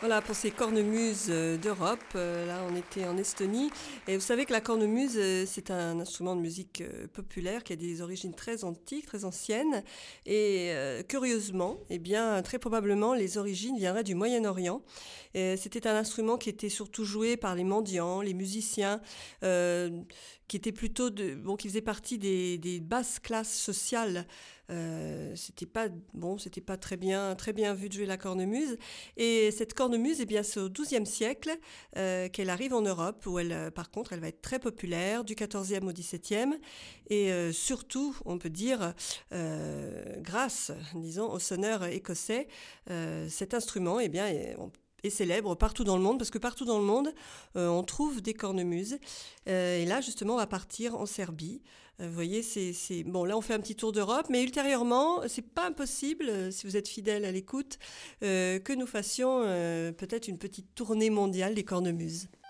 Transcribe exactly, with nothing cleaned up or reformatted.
Voilà, pour ces cornemuses euh, d'Europe, euh, là on était en Estonie, et vous savez que la cornemuse, euh, c'est un instrument de musique euh, populaire qui a des origines très antiques, très anciennes, et euh, curieusement, eh bien, très probablement, les origines viendraient du Moyen-Orient. Et c'était un instrument qui était surtout joué par les mendiants, les musiciens, euh, qui étaient plutôt de, bon, qui faisaient partie des, des basses classes sociales. Euh, c'était pas bon, c'était pas très bien, très bien vu de jouer la cornemuse. Et cette cornemuse, eh bien, c'est au douzième siècle euh, qu'elle arrive en Europe, où elle, euh, par contre, elle va être très populaire, du quatorzième au dix-septième, et euh, surtout, on peut dire, euh, grâce, disons, au sonneur écossais, euh, cet instrument, eh bien, est, on est célèbre partout dans le monde, parce que partout dans le monde, euh, on trouve des cornemuses. Euh, et là, justement, on va partir en Serbie. Euh, vous voyez, c'est, c'est... Bon, là, on fait un petit tour d'Europe, mais ultérieurement, c'est pas impossible, euh, si vous êtes fidèle à l'écoute, euh, que nous fassions euh, peut-être une petite tournée mondiale des cornemuses.